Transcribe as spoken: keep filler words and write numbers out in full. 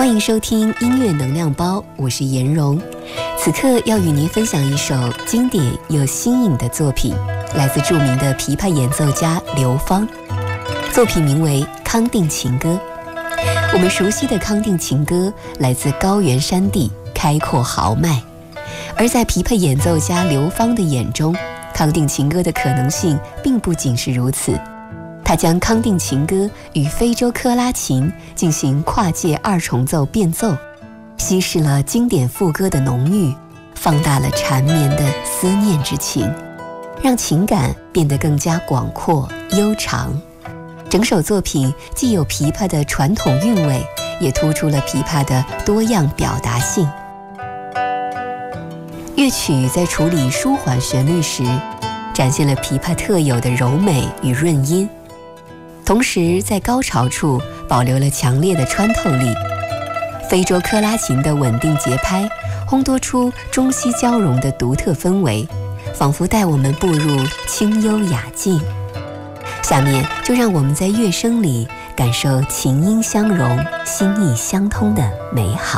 欢迎收听音乐能量包，我是颜蓉。此刻要与您分享一首经典又新颖的作品，来自著名的琵琶演奏家刘芳。作品名为《康定情歌》。我们熟悉的康定情歌来自高原山地，开阔豪迈。而在琵琶演奏家刘芳的眼中，康定情歌的可能性并不仅是如此。他将康定情歌与非洲科拉琴进行跨界二重奏变奏，稀释了经典副歌的浓郁，放大了缠绵的思念之情，让情感变得更加广阔悠长。整首作品既有琵琶的传统韵味，也突出了琵琶的多样表达性。乐曲在处理舒缓旋律时，展现了琵琶特有的柔美与润音，同时在高潮处保留了强烈的穿透力。非洲科拉琴的稳定节拍烘托出中西交融的独特氛围，仿佛带我们步入清幽雅静。下面就让我们在乐声里感受琴音相融、心意相通的美好。